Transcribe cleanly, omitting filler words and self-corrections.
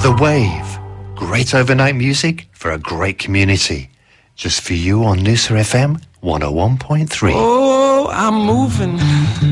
The Wave. Great overnight music for a great community. Just for you on Noosa FM 101.3. Oh, I'm moving.